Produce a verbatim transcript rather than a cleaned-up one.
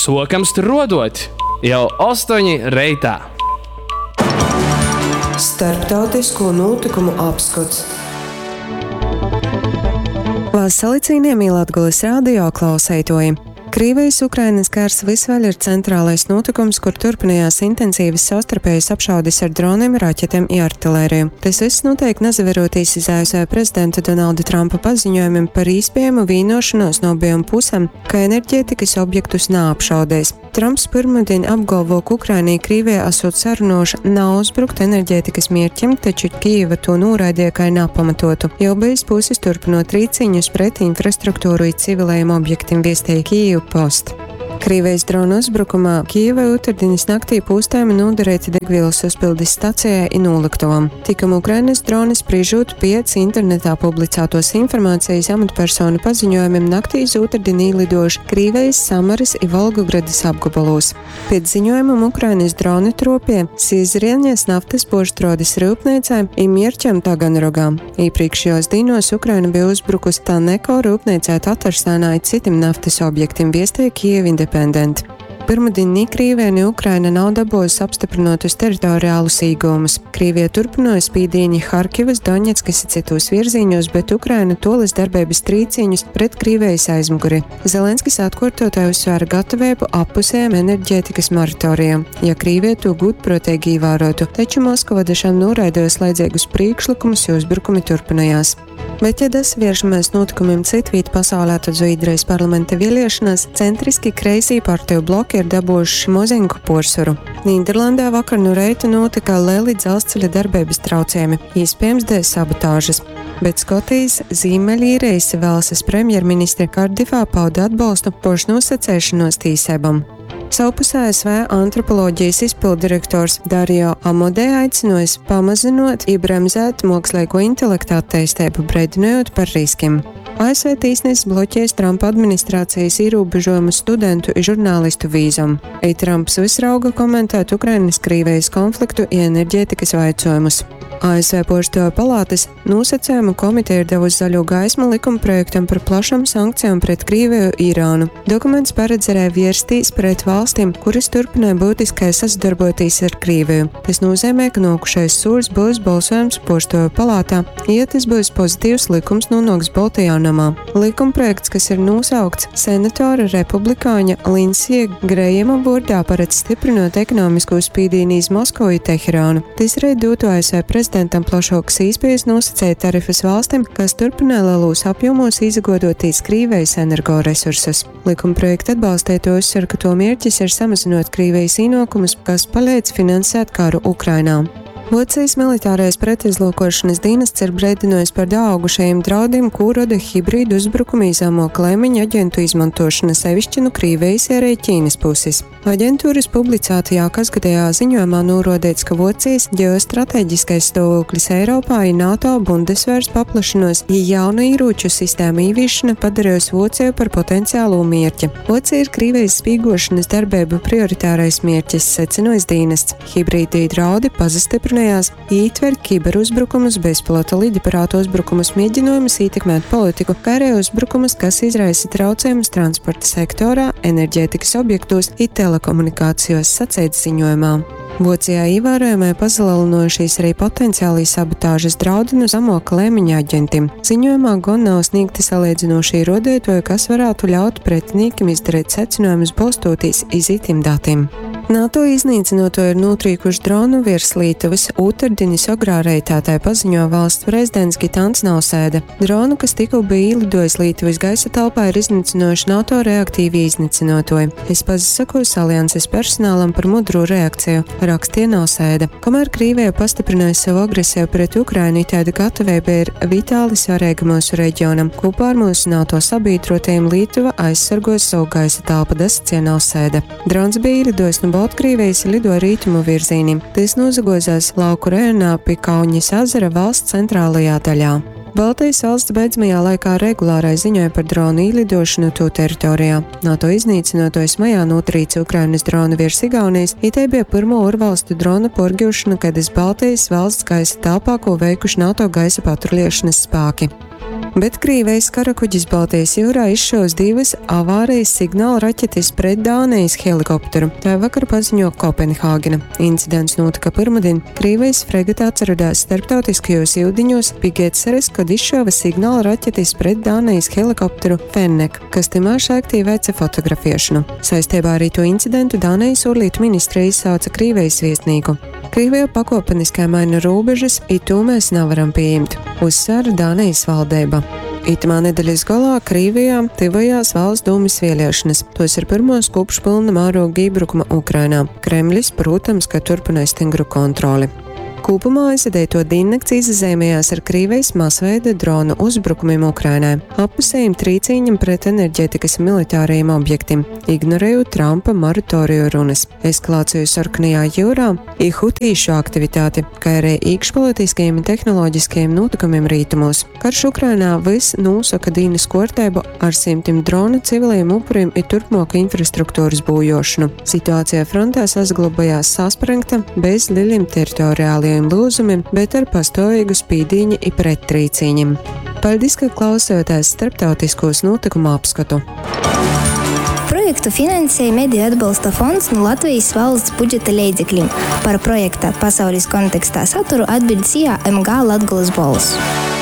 sokams tur rodot jau astoņi reitā. Starptautisko notikumu apskats. Valsts salicīniem Latgulis radio klausētoji. Krievijas-Ukrainas kārs visvaļ ir centrālais notikums, kur turpinājās intensīvas savstarpējas apšaudes ar droniem, raķetēm un artilēriju. Tas viss noteikti nezaverotīs iz A S V prezidenta Donalda Trumpa paziņojumiem par iespējamu vīnošanos no abiem pusēm, ka enerģētikas objektus neapšaudēs. Trumps pirmdien apgalvo, ka Ukrainai Krievijā esot sarunoša nav uzbrukt enerģētikas mērķiem, taču Kijeva to noraidīja kā nepamatotu. Jau bez puses turpinot rīcīņus pret infrastruktūru un civilējiem objektiem, viestīja Kijeva Post. Krievijas drona uzbrukumā Kijevai otrdienas naktī pūstējumi noderēti degvielas uzpildes stacijai un noliktuvam. Tikam Ukrainas droni spriežot pēc internetā publicētos informācijas amatpersonu paziņojumiem naktī uz otrdien īlidojuši Krievijas Samaras un Volgogradas apgabalos. Pēc ziņojumam Ukrainas droni tropie Siezrielņas naftas poštrodes rūpniecēm un Mierķam Taganrogām. Iepriekšējos dienos Ukraina bija uzbrukusi Taneko rūpniecē Tatarstānā un citiem naftas objektiem, viestīja Kijeva Independent. Pirmdien ni Krievija, ni Ukraina nav dabūjusi apstiprinotus teritoriālus īgumus. Krievija turpināja spīdīņi Harkivas, Doņetskas un citos virzīņos, bet Ukraina tolis darbības trīcīņus pret Krievijas aizmuguri. Zelenskis atkārtotāji uzsvēra gatavību appusējiem enerģētikas moratorijam, ja Krievija to gudprātīgi ievērotu, taču Moskava dažām noraidīja slēdzīgus priekšlikumus, jo uzbrukumi turpinājās. Bet, ja dasvēršamies notikumiem citvīt pasaulē, tad Zviedrijas parlamenta vēlēšanās centriski kreisī partiju bloki ir dabūjuši mozengu porsaru. Nīderlandē vakar no reita notika lieli dzelzceļa darbības traucējumi, iespējams dēļ sabotāžas. Bet Skotijas Ziemeļīrijas valsts premjerministre Kardifā pauda atbalstu pašnosacēšanos tīsībām. Savpus A S V antropoloģijas izpildirektors Dario Amodē aicinājis pamazinot un bremzēt mākslīgo intelektu attīstību, brēdinājot par riskiem. A S V tiesnesis bloķēs Trumpa administrācijas ierobežojumu studentu un žurnālistu vīzam. Ei Trumps visrauga komentēt Ukrainas-Krievijas konfliktu un enerģētikas jautājumus. A S V Poštoja palātas nosacījumu komiteja ir devusi zaļo gaismu likumprojektam par plašām sankcijām pret Krieviju un Irānu. Dokuments paredzēja vērstīs pret valstīm, kuras turpināja būtiskai sadarboties ar Krieviju. Tas nozīmē, ka nākušais solis būs balsojums Poštoja palātā, ja tas būs pozitīvs likums nonāks Baltijā namā. Likumprojekts, kas ir nosaukts senatora republikāņa Lindsija Grējama vārdā, paredz stiprinot ekonomisko spīdīni iz Moskavu un Teherānu. Tas arī dotu A S V prezidentam plašākas iespējas nosacīt tarifus valstīm, kas turpināja lielos apjomos izagodotīs Krievijas energoresursus. Likumprojekta atbalstītāji uzsver, ka to mērķis ir samazinot Krievijas ienākumus, kas palīdz finansēt karu Ukrainā. Vācijas militārais pretizlūkošanas dienests ir brēdinājis par daugušajiem draudiem, ko rada hibrīdu uzbrukumi zemo klēmiņu aģentu izmantošana, sevišķi no Krievijas un arī Ķīnas puses. Aģentūras publicētajā kasgadējā ziņojumā norādīts, ka Vācijas ģeostrateģiskais stāvoklis Eiropā un NATO Bundesvērs paplašanos, ja jauna ieroču sistēma ieviešana padarījusi Vāciju par potenciālo mērķi. Vācija ir Krievijas spīgošanas darbību prioritārais mērķis, secinājas dienests. Hibrīdi draudi pazastiprinājās, ietver kiberuzbrukumus, bezpilota lidaparātu uzbrukumus, mēģinājumus ietekmēt politiku, kā arī uzbrukumus, kas izraisa traucējumus transporta sektorā, enerģētikas objektos un telekomunikācijos, sacīts ziņojumā. Vācijā ievērojamai pazalielinojušies arī potenciālī sabotāžas draudi no zemo klēmiņa aģentiem. Ziņojumā gan nav sniegti salīdzinoši ierodētoji, kas varētu ļaut pretiniekam izdarīt secinājumus balstoties iz itim datiem. NATO iznīcinoto ir notrīkuši dronu virs Lietuvas, otrdienas agrārreitātāji paziņo valsts prezidents Gitans Nausēda. Dronu, kas tikko bija ielidojis Lietuvas gaisa telpā, ir iznīcinoši NATO reaktīvi iznīcinotoji. Es pasakos alianses personālam par mudru reakciju, rakstīja Nausēda. Kamēr Krievija pastiprināja savu agresiju pret Ukrainu, tāda gatavība ir vitāli svarīga mūsu reģionam. Kopā ar mūsu NATO sabiedrotajiem Lietuva aizsargos savu gaisa telpu, sacīja Nausēda. Drons bija ielidojis no Baltkrievijas lidoja rītumu virzīnim. Tas nozagozās lauku rajonā pie Kauņas ezera valsts centrālajā daļā. Baltijas valsts beidzamajā laikā regulārai ziņoja par dronu ielidošanu to teritorijā. NATO iznīcinotais majā notrīca Ukrainas dronu virs Igaunijas, it bija pirmo ārvalstu drona porģošana, kad iz Baltijas valsts gaisa telpā, ko veikuši NATO gaisa patruļiešanas spēki. Bet Krievijas karakuģis Baltijas jūrā izšaus divas avārijas signāla raķetes pret Dānijas helikopteru. Tā vakar paziņo Kopenhāgena. Incidents notika pirmdien. Krievijas fregatā atradās starptautiskajos ūdeņos pie Getseres, kad izšāva signāla raķetes pret Dānijas helikopteru Fennek, kas timāši aktīvi veica fotografiešanu. Saistībā ar to incidentu Dānijas ārlietu ministrija izsauca Krievijas viestnīku. Krievija pakopeniskā maina robežas, it to mēs nevaram pieņemt, uzsvēra Dānijas valdība. Itamā nedēļas galā Krievijā tivojās valsts dūmis vēlēšanas. Tos ir pirmos kopš pilna mēroga iebrukuma Ukrainā. Kremlis, protams, ka turpina stingru kontroli. Kopumā aizvadīto diennakts izzīmējās ar Krievijas masveida dronu uzbrukumiem Ukrainai, apusējiem trīcīņam pret enerģētikas militārajiem objektiem, ignorējot Trumpa moratoriju runas, eskalāciju Sarkanajā jūrā, hutīšu aktivitāti, kā arī iekšpolitiskajiem un tehnoloģiskajiem notikumiem rītumos. Karš Ukrainā viss nosaka dīnas kārtību ar simtiem dronu civiliem upuriem un turpmāku infrastruktūras būjošanu. Situācija frontē saglabājās sasprengta, bez lieliem teritoriāliem lūzumiem, bet ar pastāvīgu spīdīņu un prettrīcīņiem. Paldies, ka klausāties starptautiskos notikumu apskatu. Projektu finansēja Mediju atbalsta fonds no Latvijas valsts budžeta līdzekļiem. Par projekta pasaules kontekstā saturu atbild C I A M G Latgoles balss.